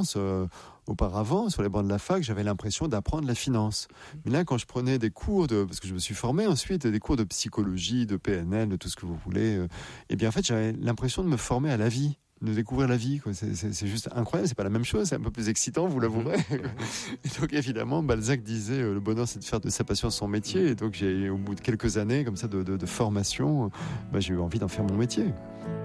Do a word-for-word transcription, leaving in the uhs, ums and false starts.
finance, euh, auparavant, sur les bancs de la fac, j'avais l'impression d'apprendre la finance. Mais là, quand je prenais des cours de, parce que je me suis formé ensuite, des cours de psychologie, de P N L, de tout ce que vous voulez, euh, eh bien, en fait, j'avais l'impression de me former à la vie, de découvrir la vie, quoi. C'est, c'est, c'est juste incroyable. C'est pas la même chose. C'est un peu plus excitant, vous l'avouerez. Et donc, évidemment, Balzac disait, euh, le bonheur, c'est de faire de sa passion son métier. Et donc, j'ai, au bout de quelques années, comme ça, de, de, de formation, bah, j'ai eu envie d'en faire mon métier.